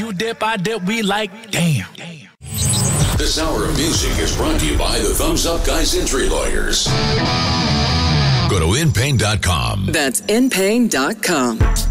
you dip, I dip, we like, damn. This hour of music is brought to you by the Thumbs Up Guys Injury Lawyers. Go to InPain.com. That's InPain.com.